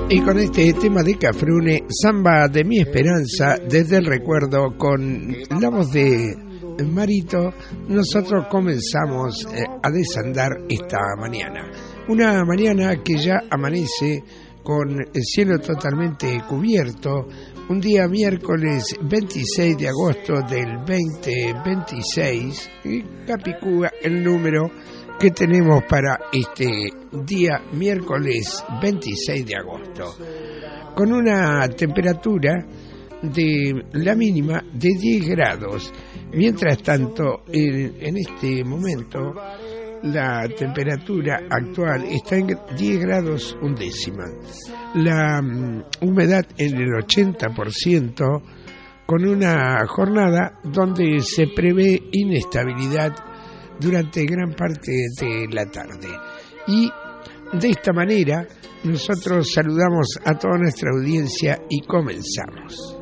Y con este tema de Cafrune, Samba de mi esperanza, desde el recuerdo, con la voz de Marito, nosotros comenzamos a desandar esta mañana. Una mañana que ya amanece con el cielo totalmente cubierto, un día miércoles 26 de agosto del 2026, y Capicúa el número que tenemos para este día miércoles 26 de agosto, con una temperatura de la mínima de 10 grados. Mientras tanto, en este momento, la temperatura actual está en 10 grados un décima. La humedad en el 80%, con una jornada donde se prevé inestabilidad durante gran parte de la tarde. Y de esta manera nosotros saludamos a toda nuestra audiencia y comenzamos.